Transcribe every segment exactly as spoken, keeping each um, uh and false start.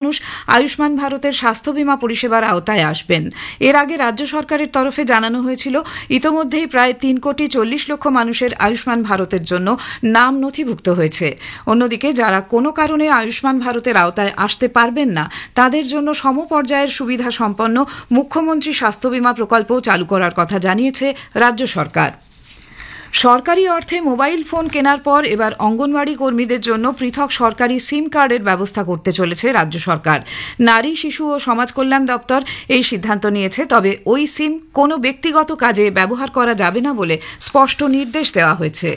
মানুষ আয়ুষ্মান ভারতের স্বাস্থ্য বীমা পরিষেবার আওতায় আসবেন। এর আগে রাজ্য সরকারের তরফে জানানো হয়েছিল ইতোমধ্যেই প্রায় তিন কোটি চল্লিশ লক্ষ মানুষের আয়ুষ্মান ভারতের জন্য নাম নথিভুক্ত হয়েছে। অন্যদিকে যারা কোনো কারণে আয়ুষ্মান ভারতের আওতায় আসতে পারবেন না তাদের জন্য সমপর্যায়ের সুবিধা সম্পন্ন মুখ্যমন্ত্রী স্বাস্থ্য বীমা প্রকল্প চালু করার কথা জানিয়েছে রাজ্য সরকার। সরকারি অর্থে মোবাইল ফোন কেনার পর এবার অঙ্গনওয়াড়ি কর্মীদের জন্য পৃথক সরকারি সিম কার্ডের ব্যবস্থা করতে চলেছে রাজ্য সরকার। নারী, শিশু ও সমাজ কল্যাণ দপ্তর এই সিদ্ধান্ত নিয়েছে, তবে ওই সিম কোনো ব্যক্তিগত কাজে ব্যবহার করা যাবে না বলে স্পষ্ট নির্দেশ দেওয়া হয়েছে।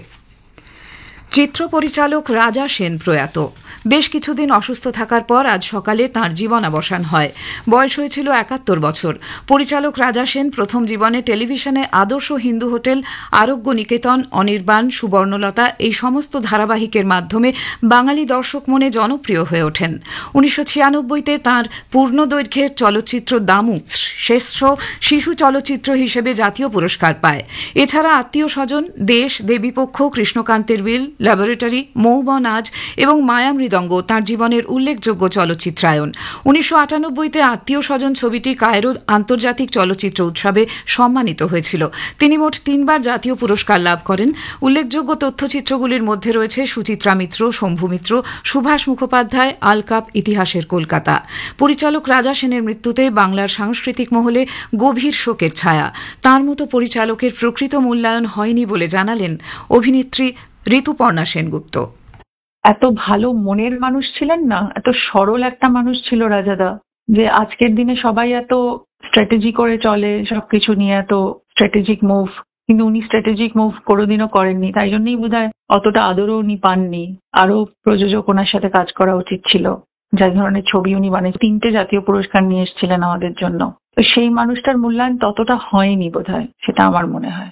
চিত্র পরিচালক রাজা সেন প্রয়াত। বেশ কিছুদিন অসুস্থ থাকার পর আজ সকালে তাঁর জীবনাবসান হয়। বয়স হয়েছিল একাত্তর বছর। পরিচালক রাজা সেন প্রথম জীবনে টেলিভিশনে আদর্শ হিন্দু হোটেল, আরোগ্য নিকেতন, অনির্বাণ, সুবর্ণলতা এই সমস্ত ধারাবাহিকের মাধ্যমে বাঙালি দর্শক মনে জনপ্রিয় হয়ে ওঠেন। উনিশশো ছিয়ানব্বইতে তাঁর পূর্ণদৈর্ঘ্যের চলচ্চিত্র দামু শ্রেষ্ঠ শিশু চলচ্চিত্র হিসেবে জাতীয় পুরস্কার পায়। এছাড়া আত্মীয় স্বজন, দেশ, দেবীপক্ষ, কৃষ্ণকান্তের বিল, ল্যাবরেটরি, মৌবন আজ এবং মায়া মৃদঙ্গ তাঁর জীবনের উল্লেখযোগ্য চলচ্চিত্রায়ন। উনিশশো আটানব্বইতে আত্মীয় স্বজন ছবিটি কায়রো আন্তর্জাতিক চলচ্চিত্র উৎসবে সম্মানিত হয়েছিল। তিনি মোট তিনবার জাতীয় পুরস্কার লাভ করেন। উল্লেখযোগ্য তথ্যচিত্রগুলির মধ্যে রয়েছে সুচিত্রা মিত্র, শম্ভু মিত্র, সুভাষ মুখোপাধ্যায়, আলকাপ, ইতিহাসের কলকাতা। পরিচালক রাজা সেনের মৃত্যুতে বাংলার সাংস্কৃতিক মহলে গভীর শোকের ছায়া। তাঁর মতো পরিচালকের প্রকৃত মূল্যায়ন হয়নি বলে জানালেন অভিনেত্রী ঋতুপর্ণা সেনগুপ্ত। এত ভালো মনের মানুষ ছিলেন না, এত সরল একটা মানুষ ছিল রাজাদা, যে আজকের দিনে সবাই এত স্ট্র্যাটেজি করে চলে, সবকিছু নিয়ে এত স্ট্র্যাটেজিক মুভ, কিন্তু উনি স্ট্র্যাটেজিক মুভ কোনোদিনও করেননি। তাই জন্যই বোধহয় অতটা আদরও উনি পাননি। আরো প্রযোজক ওনার সাথে কাজ করা উচিত ছিল। যে ধরনের ছবি উনি বানিয়ে তিনটে জাতীয় পুরস্কার নিয়ে এসেছিলেন আমাদের জন্য, তো সেই মানুষটার মূল্যায়ন ততটা হয়নি বোধহয়, সেটা আমার মনে হয়।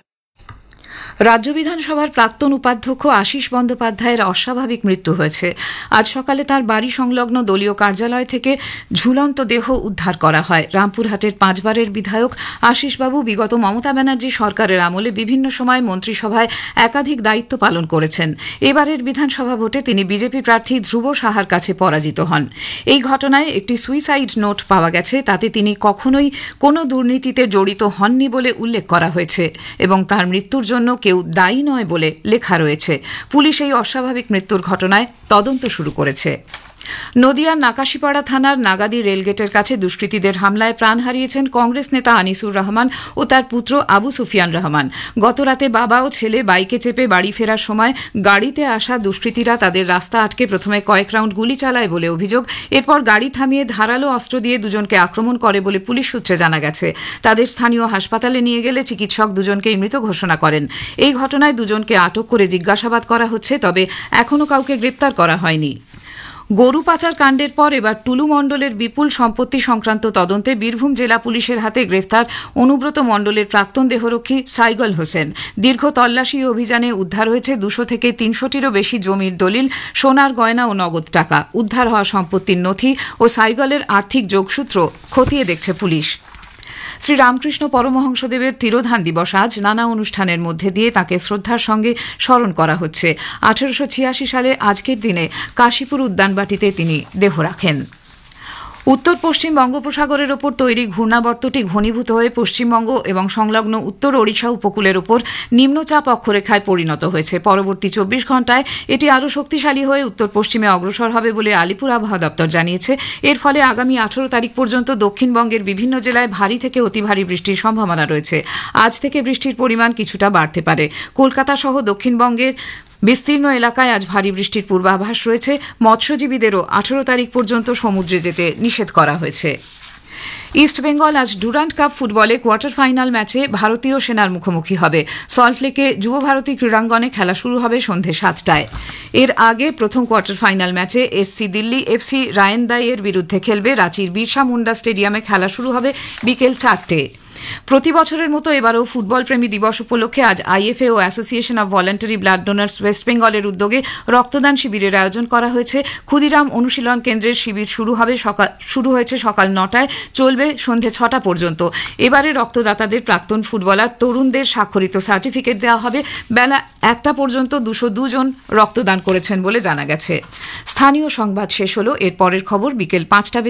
রাজ্য বিধানসভার প্রাক্তন উপাধ্যক্ষ আশিস বন্দ্যোপাধ্যায়ের অস্বাভাবিক মৃত্যু হয়েছে। আজ সকালে তার বাড়ি সংলগ্ন দলীয় কার্যালয় থেকে ঝুলন্ত দেহ উদ্ধার করা হয়। রামপুরহাটের পাঁচবারের বিধায়ক আশিসবাবু বিগত মমতা ব্যানার্জি সরকারের আমলে বিভিন্ন সময় মন্ত্রিসভায় একাধিক দায়িত্ব পালন করেছেন। এবারের বিধানসভা ভোটে তিনি বিজেপি প্রার্থী ধ্রুব সাহার কাছে পরাজিত হন। এই ঘটনায় একটি সুইসাইড নোট পাওয়া গেছে, তাতে তিনি কখনোই কোনো দুর্নীতিতে জড়িত হননি বলে উল্লেখ করা হয়েছে এবং তার মৃত্যুর জন্য কেউ দায়ী নয় বলে লেখা রয়েছে। পুলিশ এই অস্বাভাবিক মৃত্যুর ঘটনায় তদন্ত শুরু করেছে। নদিয়ার নাকাশিপাড়া থানার নাগাদি রেলগেটের কাছে দুষ্কৃতীদের হামলায় প্রাণ হারিয়েছেন কংগ্রেস নেতা আনিসুর রহমান ও তার পুত্র আবু সুফিয়ান রহমান। গতরাতে বাবা ও ছেলে বাইকে চেপে বাড়ি ফেরার সময় গাড়িতে আসা দুষ্কৃতীরা তাদের রাস্তা আটকে প্রথমে কয়েক রাউন্ড গুলি চালায় বলে অভিযোগ। এরপর গাড়ি থামিয়ে ধারালো অস্ত্র দিয়ে দুজনকে আক্রমণ করে বলে পুলিশ সূত্রে জানা গেছে। তাদের স্থানীয় হাসপাতালে নিয়ে গেলে চিকিৎসক দুজনকেই মৃত ঘোষণা করেন। এই ঘটনায় দুজনকে আটক করে জিজ্ঞাসাবাদ করা হচ্ছে, তবে এখনও কাউকে গ্রেপ্তার করা হয়নি। গরু পাচার কাণ্ডের পর এবার টুলু মণ্ডলের বিপুল সম্পত্তি সংক্রান্ত তদন্তে বীরভূম জেলা পুলিশের হাতে গ্রেফতার অনুব্রত মণ্ডলের প্রাক্তন দেহরক্ষী সাইগল হোসেন। দীর্ঘ তল্লাশি অভিযানে উদ্ধার হয়েছে দুশো থেকে তিনশোটিরও বেশি জমির দলিল, সোনার গয়না ও নগদ টাকা। উদ্ধার হওয়া সম্পত্তির নথি ও সাইগলের আর্থিক যোগসূত্র খতিয়ে দেখছে পুলিশ। শ্রী রামকৃষ্ণ পরমহংসদেবের তিরোধান দিবস আজ নানা অনুষ্ঠানের মধ্যে দিয়ে তাঁকে শ্রদ্ধার সঙ্গে স্মরণ করা হচ্ছে। আঠারোশো ছিয়াশি সালে আজকের দিনে কাশীপুর উদ্যানবাটিতে তিনি দেহ রাখেন। উত্তর পশ্চিম বঙ্গোপসাগরের ওপর তৈরি ঘূর্ণাবর্তটি ঘনীভূত হয়ে পশ্চিমবঙ্গ এবং সংলগ্ন উত্তর ওড়িশা উপকূলের ওপর নিম্নচাপ অক্ষরেখায় পরিণত হয়েছে। পরবর্তী চব্বিশ ঘন্টায় এটি আরও শক্তিশালী হয়ে উত্তর পশ্চিমে অগ্রসর হবে বলে আলিপুর আবহাওয়া দপ্তর জানিয়েছে। এর ফলে আগামী আঠারো তারিখ পর্যন্ত দক্ষিণবঙ্গের বিভিন্ন জেলায় ভারী থেকে অতি ভারী বৃষ্টির সম্ভাবনা রয়েছে। আজ থেকে বৃষ্টির পরিমাণ কিছুটা বাড়তে পারে। কলকাতা সহ দক্ষিণবঙ্গের বিস্তীর্ণ এলাকায় আজ ভারী বৃষ্টির পূর্বাভাস রয়েছে। মৎস্যজীবীদেরও আঠারো তারিখ পর্যন্ত সমুদ্রে যেতে নিষেধ করা হয়েছে। ইস্টবেঙ্গল আজ ডুরান্ড কাপ ফুটবলে কোয়ার্টার ফাইনাল ম্যাচে ভারতীয় সেনার মুখোমুখি হবে। সল্টলেকে যুব ভারতী ক্রীড়াঙ্গনে খেলা শুরু হবে সন্ধে সাতটায়। এর আগে প্রথম কোয়ার্টার ফাইনাল ম্যাচে এসসি দিল্লি এফসি রায়েনদাইয়ের বিরুদ্ধে খেলবে। রাঁচির বিরসা মুন্ডা স্টেডিয়ামে খেলা শুরু হবে বিকেল চারটে। প্রতি বছরের মতো এবারও ফুটবল প্রেমী দিবস উপলক্ষে আজ IFA O association of voluntary blood donors West বেঙ্গলের উদ্যোগে রক্তদান শিবিরের আয়োজন করা হয়েছে। ক্ষুদিরাম অনুশীলন কেন্দ্রের শিবির শুরু হবে সকাল শুরু হয়েছে সকাল নটায়, চলবে সন্ধে ছটা পর্যন্ত। এবারে রক্তদাতাদের প্রাক্তন ফুটবলার তরুণদের স্বাক্ষরিত সার্টিফিকেট দেওয়া হবে। বেলা একটা পর্যন্ত দুশো দুজন রক্তদান করেছেন বলে জানা গেছে। স্থানীয় সংবাদ শেষ হলো। এর পরের খবর বিকেল পাঁচটা